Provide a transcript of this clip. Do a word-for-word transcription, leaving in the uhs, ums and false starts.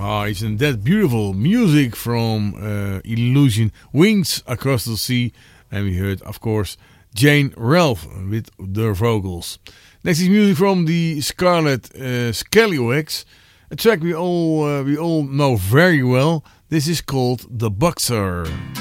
Ah, isn't that beautiful? Music from uh, Illusion, Wings Across the Sea. And we heard, of course, Jane Ralph with their vocals. Next is music from the Scarlet uh, Scallywags. A track we all uh, we all know very well. This is called The Boxer.